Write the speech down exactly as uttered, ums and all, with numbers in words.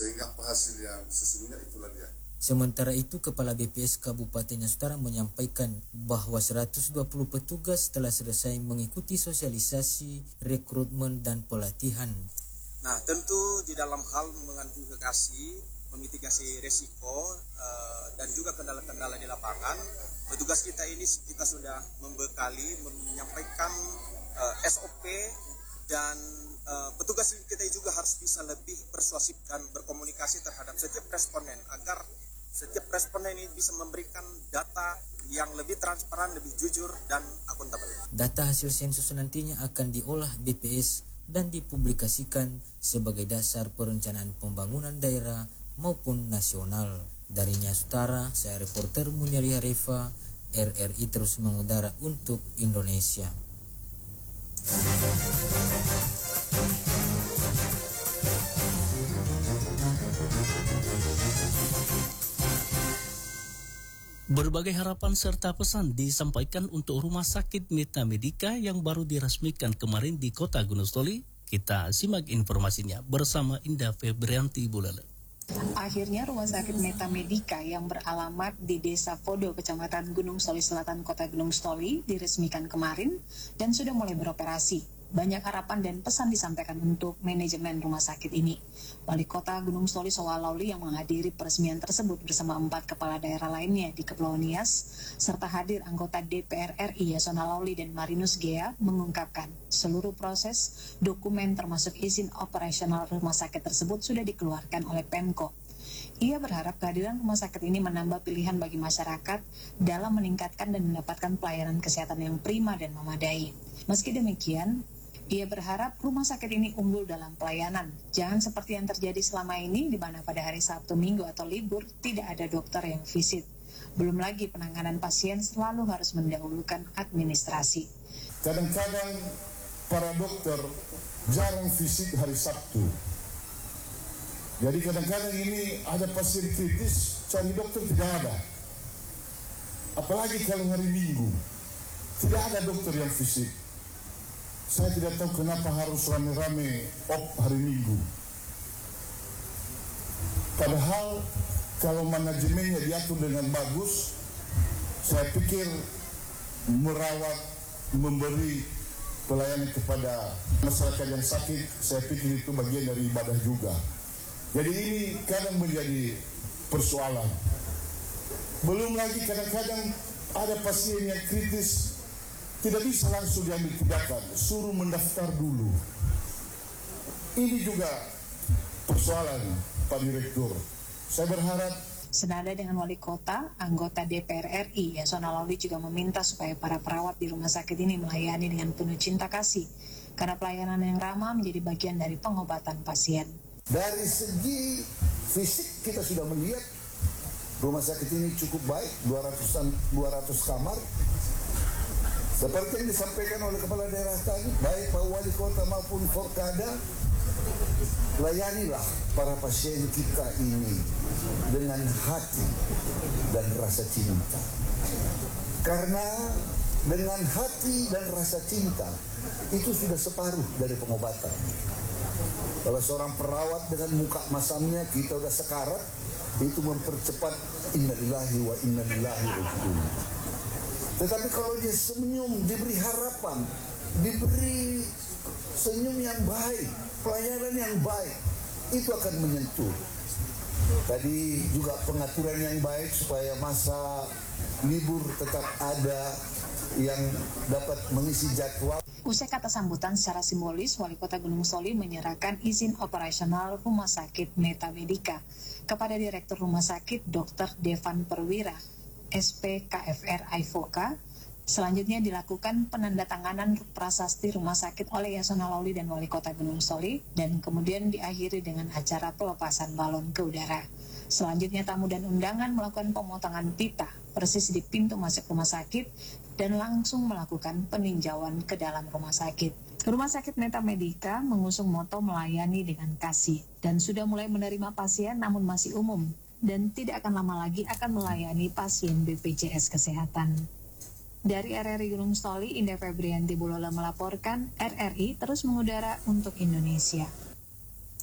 sehingga hasil yang sesungguhnya itulah dia. Sementara itu, Kepala B P S Kabupaten Yasutara menyampaikan bahwa seratus dua puluh petugas telah selesai mengikuti sosialisasi, rekrutmen, dan pelatihan. Nah, tentu di dalam hal mengantisipasi, memitigasi resiko, uh, dan juga kendala-kendala di lapangan, petugas kita ini kita sudah membekali, menyampaikan uh, S O P, dan uh, petugas kita juga harus bisa lebih persuasif dan berkomunikasi terhadap setiap responden agar setiap responden ini bisa memberikan data yang lebih transparan, lebih jujur, dan akuntabel. Data hasil sensus nantinya akan diolah B P S dan dipublikasikan sebagai dasar perencanaan pembangunan daerah maupun nasional. Dari Yasutara, saya reporter Munyari Harifa, R R I terus mengudara untuk Indonesia. Berbagai harapan serta pesan disampaikan untuk Rumah Sakit Meta Medica yang baru diresmikan kemarin di Kota Gunung Stoli. Kita simak informasinya bersama Indah Febrianti Bulala. Akhirnya Rumah Sakit Meta Medica yang beralamat di Desa Podo, Kecamatan Gunung Stoli Selatan, Kota Gunung Stoli diresmikan kemarin dan sudah mulai beroperasi. Banyak harapan dan pesan disampaikan untuk manajemen rumah sakit ini. Wali Kota Gunung Stoli Sowa Lauli yang menghadiri peresmian tersebut bersama empat kepala daerah lainnya di Kepulauan Nias, serta hadir anggota D P R R I Yasona Lauli dan Marinus Gea mengungkapkan seluruh proses dokumen termasuk izin operasional rumah sakit tersebut sudah dikeluarkan oleh Pemko. Ia berharap kehadiran rumah sakit ini menambah pilihan bagi masyarakat dalam meningkatkan dan mendapatkan pelayanan kesehatan yang prima dan memadai. Meski demikian, ia berharap rumah sakit ini unggul dalam pelayanan. Jangan seperti yang terjadi selama ini, di mana pada hari Sabtu, Minggu, atau libur tidak ada dokter yang visit. Belum lagi penanganan pasien selalu harus mendahulukan administrasi. Kadang-kadang para dokter jarang visit hari Sabtu. Jadi kadang-kadang ini ada pasien kritis, cari dokter tidak ada. Apalagi kalau hari Minggu, tidak ada dokter yang visit. Saya tidak tahu kenapa harus rame-rame op hari Minggu. Padahal kalau manajemennya diatur dengan bagus, saya pikir merawat, memberi pelayanan kepada masyarakat yang sakit, saya pikir itu bagian dari ibadah juga. Jadi ini kadang menjadi persoalan. Belum lagi kadang-kadang ada pasien yang kritis, tidak bisa langsung diambil tindakan, suruh mendaftar dulu. Ini juga persoalan, Pak Direktur. Saya berharap. Senada dengan Wali Kota, anggota D P R R I Yasona Lauli juga meminta supaya para perawat di rumah sakit ini melayani dengan penuh cinta kasih, karena pelayanan yang ramah menjadi bagian dari pengobatan pasien. Dari segi fisik kita sudah melihat rumah sakit ini cukup baik, dua ratus kamar. Seperti yang disampaikan oleh Kepala Daerah tadi, baik Pak Wali Kota maupun Forkada, layanilah para pasien kita ini dengan hati dan rasa cinta. Karena dengan hati dan rasa cinta, itu sudah separuh dari pengobatan. Kalau seorang perawat dengan muka masamnya, kita udah sekarat, itu mempercepat innalillahi wa inna ilaihi raji'un. Tetapi kalau dia senyum, diberi harapan, diberi senyum yang baik, pelayanan yang baik, itu akan menyentuh. Tadi juga pengaturan yang baik supaya masa libur tetap ada yang dapat mengisi jadwal. Usai kata sambutan secara simbolis, Wali Kota Gunung Stoli menyerahkan izin operasional Rumah Sakit Meta Medica kepada Direktur Rumah Sakit Dokter Devan Perwira, S P K F R Aifoka. Selanjutnya dilakukan penandatanganan prasasti rumah sakit oleh Yasona Lauli dan Wali Kota Gunung Stoli, dan kemudian diakhiri dengan acara pelepasan balon ke udara. Selanjutnya tamu dan undangan melakukan pemotongan pita persis di pintu masuk rumah sakit dan langsung melakukan peninjauan ke dalam rumah sakit. Rumah Sakit Meta Medica mengusung moto melayani dengan kasih dan sudah mulai menerima pasien namun masih umum, dan tidak akan lama lagi akan melayani pasien B P J S Kesehatan. Dari R R I Gunung Stoli, Indah Febrianti Bulola melaporkan, R R I terus mengudara untuk Indonesia.